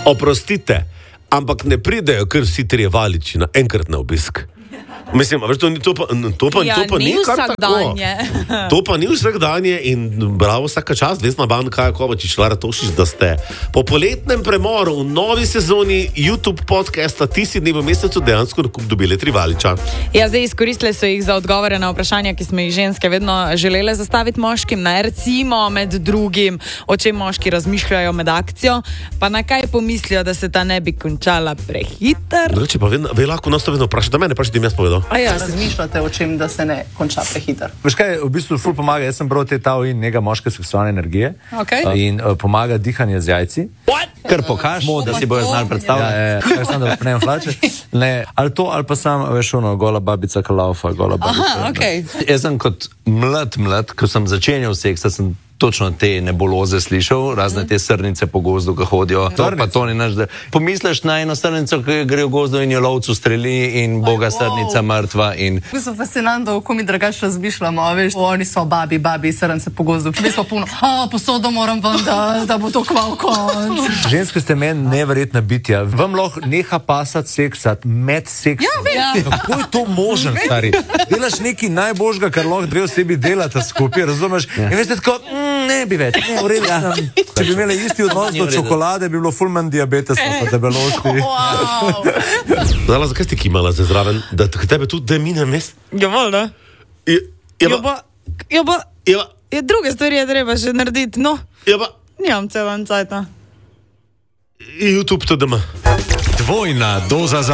Oprostite, ampak ne pridejo kar vsi trije valiči na enkrat na obisk. Mislim, veš, to pa ni kar tako. To pa ni vsakdanje in bravo vsaka čast, Vesna Ban, Kaja Kovačič, Lara Tošič, da ste po poletnem premoru v novi sezoni YouTube podcasta Ti si dni v mesecu dejansko nakup dobili 3 valiča. Ja, zdaj izkoristili so jih za odgovore na vprašanja, ki smo jih ženske vedno želele zastaviti moškim, recimo med drugim, o čem moški razmišljajo med akcijo, pa na kaj pomislijo, da se ta ne bi končala prehiter. Drugače pa ve lahko nas to vedno vprašati, da mene pa jim jaz povedal. Ja, razmišljate o čem, da se ne konča prehiter? Veš kaj, v bistvu ful pomaga, jaz sem bral te tao in njega moške seksualne energije. In pomaga dihanje z jajci. Kar pokaž, da si bojo znali predstavljati. Ja, sam da ne hlače. Ne, ali to, ali pa sam, veš ono, gola babica kalaufa, gola babica. Jaz sem kot mlad, ko sem začenjal seks, sem točno te nebuloze slišal, razne te srnice po gozdu, ki hodijo. Pa to ni naš, da pomisliš na eno srnico, ki gre v gozdu in jo lovcu streli in boga srnica mrtva. Mi smo fascinantno, ko mi drugače razmišljamo, veš, oni so babi, srnice po gozdu. Mi smo puno, posodo moram ven, da bo to kval konc. Ženske ste meni neverjetna bitja. Vam lahko neha pasati seksat med seksom. Ja, vem. Kako je to možen, stari? Delaš nekaj najboljšega, kar lahko dve osebi delata skupaj, razumeš? In veste tako, ne bi več. Če bi imeli isti odnos do čokolade, bi bilo ful manj diabetesa pa debelosti. Zala, zakaj ste kimala zdaj zraven? Da tebe tudi demine mes? Ja, voljno. Druge stvari je treba še narediti, no. Nimam celo cajta. YouTube to doma. Dvojna doza za